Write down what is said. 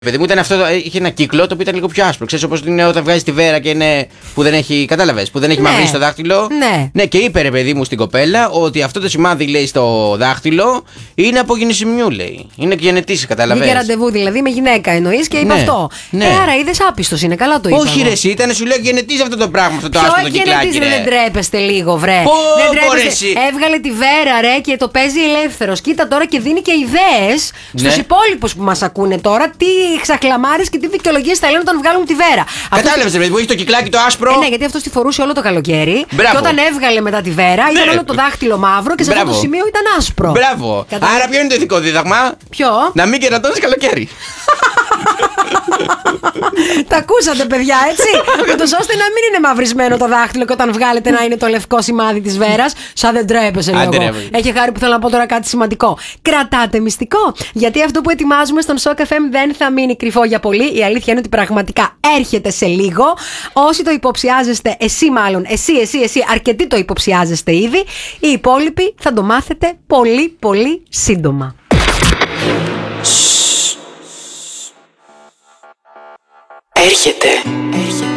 Παιδί μου, ήταν αυτό, είχε ένα κύκλο το οποίο ήταν λίγο πιο άσπρο. Ξέρεις, όπως είναι όταν βγάζει τη βέρα και είναι. Που δεν έχει. Κατάλαβες, που δεν έχει μαυρίσει το δάχτυλο. Ναι, και είπε ρε παιδί μου στην κοπέλα ότι αυτό το σημάδι λέει στο δάχτυλο είναι από γεννησιμιού, λέει. Είναι γενετής, κατάλαβες. Βγήκε ραντεβού δηλαδή με γυναίκα εννοείς και είπε αυτό. Άρα είδες άπιστος είναι, καλά το είπα. Όχι, ρε, εσύ ήταν, σου λέω γενετής αυτό το πράγμα, αυτό το άσπρο το κυκλάκι. Δεν τρέπεστε λίγο, βρε. Δεν τρέπεστε. Έβγαλε τη βέρα, ρε, και το παίζει ελεύθερος. Κοίτα τώρα και δίνει και ιδέες στους υπόλοιπους που μας ακούνε τώρα τι ξαχλαμάρες και τι δικαιολογίες θα λένε όταν βγάλουν τη βέρα. Κατάλαβες, ρε, που έχει το κυκλάκι το άσπρο. Ναι, γιατί αυτό τη φορούσε όλο το καλοκαίρι. Και όταν έβγαλε μετά τη βέρα, ήταν όλο το δάχτυλο μαύρο και σε αυτό το σημείο ήταν άσπρο. Μπράβο. Άρα ποιο είναι το ηθικό δίδαγμα? Ποιο? Να μην κερατώνεις καλοκαίρι. Τα ακούσατε, παιδιά, έτσι. Ούτως ώστε να μην είναι μαυρισμένο το δάχτυλο και όταν βγάλετε να είναι το λευκό σημάδι της βέρας. Σαν δεν τρέπεσαι λίγο. Έχει χάρη που θέλω να πω τώρα κάτι σημαντικό. Κρατάτε μυστικό. Γιατί αυτό που ετοιμάζουμε στον Shock FM δεν θα μείνει κρυφό για πολύ. Η αλήθεια είναι ότι πραγματικά έρχεται σε λίγο. Όσοι το υποψιάζεστε, εσύ, αρκετοί το υποψιάζεστε ήδη. Οι υπόλοιποι θα το μάθετε πολύ, πολύ σύντομα. Έρχεται.